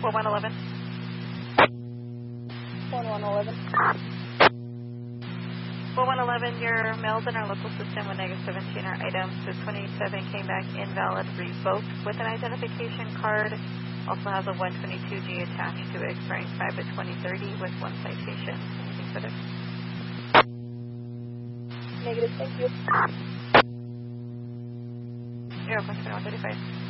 4111. 1111. 4111, your mails in our local system with negative 17 are items. The 27 came back invalid, revoked with an identification card. Also has a 122G attached to it, expiring 5/2030 with 1 citation. Anything further? Negative, thank you. 0.2135.